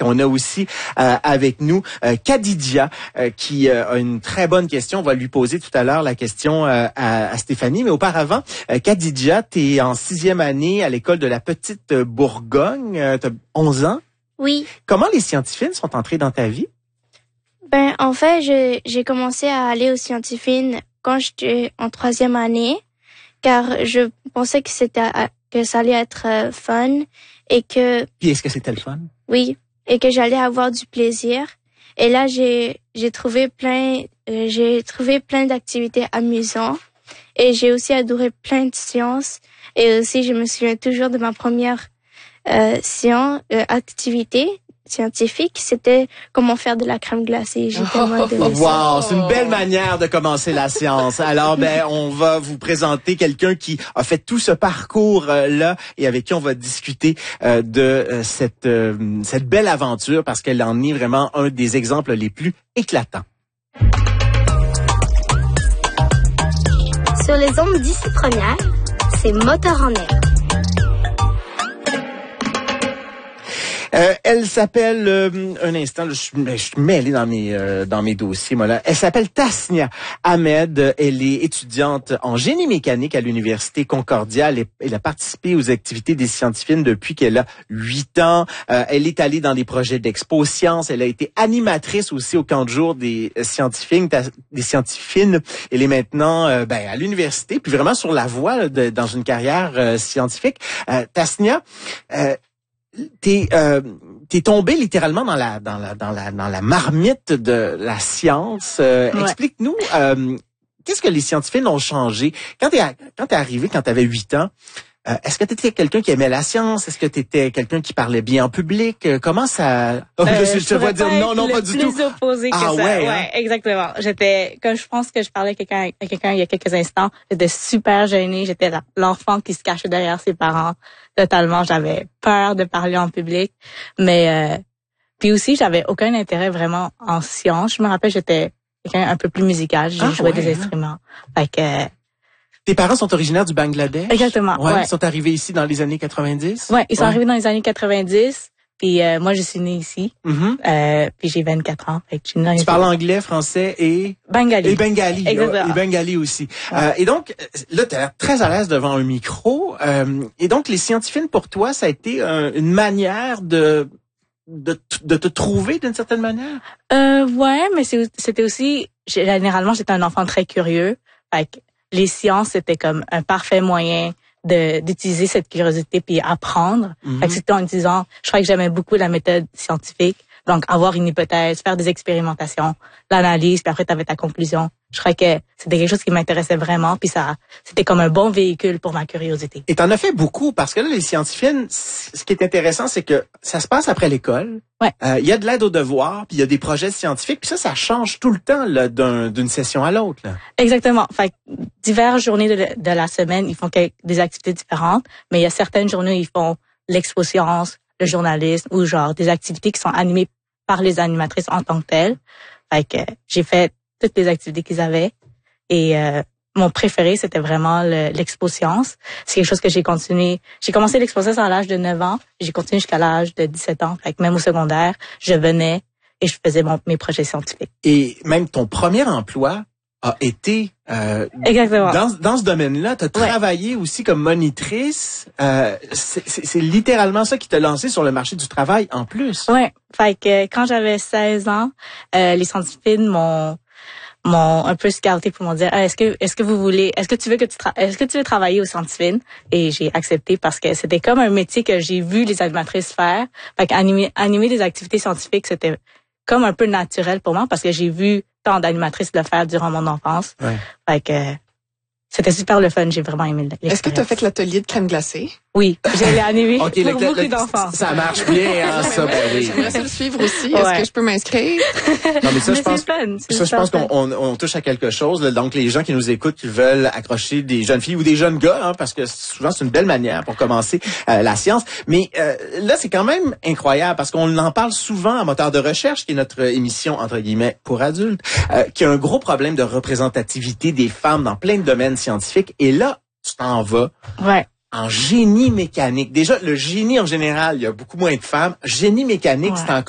On a aussi avec nous Khadija qui a une très bonne question. On va lui poser tout à l'heure la question à Stéphanie. Mais auparavant, Khadija, tu es en 6e année à l'école de la Petite Bourgogne. Tu as 11 ans. Oui. Comment les scientifines sont entrées dans ta vie? Ben, en fait, j'ai commencé à aller aux scientifines quand j'étais en 3e année, car je pensais que ça allait être fun et que... Puis est-ce que c'était le fun? Oui, et que j'allais avoir du plaisir. Et là, j'ai trouvé plein d'activités amusantes et j'ai aussi adoré plein de sciences. Et aussi, je me souviens toujours de ma première activité scientifique, c'était comment faire de la crème glacée. J'ai tellement aimé ça. Wow, c'est une belle manière de commencer la science. Alors, on va vous présenter quelqu'un qui a fait tout ce parcours-là et avec qui on va discuter de cette belle aventure parce qu'elle en est vraiment un des exemples les plus éclatants. Sur les ondes d'ici première, c'est Moteur en air. Elle s'appelle un instant, je suis mêlé dans mes dossiers moi là. Elle s'appelle Tasnia Ahmed. Elle est étudiante en génie mécanique à l'université Concordia. Elle a participé aux activités des scientifines depuis qu'elle a 8 ans. Elle est allée dans des projets d'expo sciences. Elle a été animatrice aussi au camp de jour des scientifines. Elle est maintenant à l'université, puis vraiment sur la voie dans une carrière scientifique. Tasnia, t'es tombé littéralement dans la marmite de la science. Ouais. Explique-nous qu'est-ce que les scientifiques ont changé quand t'es arrivé quand t'avais 8 ans. Est-ce que t'étais quelqu'un qui aimait la science? Est-ce que t'étais quelqu'un qui parlait bien en public? Comment ça... je te vois dire non, pas du tout. Plus opposé que ça. Ouais, Ouais, exactement. Comme je pense que je parlais à quelqu'un il y a quelques instants, j'étais super gênée. J'étais l'enfant qui se cachait derrière ses parents. Totalement, j'avais peur de parler en public. Mais puis aussi, j'avais aucun intérêt vraiment en sciences. Je me rappelle, j'étais quelqu'un un peu plus musical. J'ai joué des instruments. Fait que... Tes parents sont originaires du Bangladesh? Exactement, ouais. Ils sont arrivés ici dans les années 90? Ouais, ils sont arrivés dans les années 90. Puis moi, je suis née ici. Mm-hmm. Puis j'ai 24 ans. Fait que je suis née tu parles anglais, français et... Bengali. Et bengali. Exactement. Et bengali aussi. Ouais. Et donc, là, tu as l'air très à l'aise devant un micro. Et donc, les scientifines, pour toi, ça a été une manière de te trouver d'une certaine manière? Ouais, mais c'était aussi... Généralement, j'étais un enfant très curieux. Fait que les sciences, c'était comme un parfait moyen d'utiliser cette curiosité puis apprendre. Fait que c'était en utilisant... Je crois que j'aimais beaucoup la méthode scientifique. Donc, avoir une hypothèse, faire des expérimentations, l'analyse, puis après, tu avais ta conclusion. Je crois que c'était quelque chose qui m'intéressait vraiment, puis c'était comme un bon véhicule pour ma curiosité. Et t'en as fait beaucoup, parce que là, les scientifines, ce qui est intéressant, c'est que ça se passe après l'école. Ouais. Il y a de l'aide aux devoirs, puis il y a des projets scientifiques, puis ça change tout le temps là, d'une session à l'autre. Exactement. Fait que diverses journées de la semaine, ils font des activités différentes, mais il y a certaines journées où ils font l'expo science, le journalisme ou genre des activités qui sont animées par les animatrices en tant que telles. Fait que j'ai fait toutes les activités qu'ils avaient et mon préféré c'était vraiment l'expo science. C'est quelque chose que j'ai continué. J'ai commencé l'expo science à l'âge de 9 ans, et j'ai continué jusqu'à l'âge de 17 ans. Fait que même au secondaire, je venais et je faisais mes projets scientifiques. Et même ton premier emploi a été exactement dans ce domaine-là. Tu as travaillé aussi comme monitrice. C'est littéralement ça qui t'a lancé sur le marché du travail en plus. Ouais. Fait que quand j'avais 16 ans, les scientifiques m'ont un peu scouté pour me dire est-ce que tu veux travailler aux scientifiques? Et j'ai accepté parce que c'était comme un métier que j'ai vu les animatrices faire. Fait qu'animer des activités scientifiques, c'était comme un peu naturel pour moi parce que j'ai vu tant d'animatrices le faire durant mon enfance. Ouais. Fait que c'était super le fun, j'ai vraiment aimé l'expérience. Est-ce que tu as fait l'atelier de crème glacée? Oui, j'ai animé pour beaucoup d'enfants. Ça marche bien, hein, ça, oui. J'aimerais ça le suivre aussi. Est-ce que je peux m'inscrire? Non, mais ça, je pense qu'on touche à quelque chose. Là. Donc, les gens qui nous écoutent, qui veulent accrocher des jeunes filles ou des jeunes gars, hein, parce que souvent, c'est une belle manière pour commencer la science. Mais là, c'est quand même incroyable parce qu'on en parle souvent à Moteur de recherche, qui est notre émission, entre guillemets, pour adultes, qui a un gros problème de représentativité des femmes dans plein de domaines scientifiques. Et là, tu t'en vas. Ouais. En génie mécanique. Déjà, le génie en général, il y a beaucoup moins de femmes. Génie mécanique, c'est encore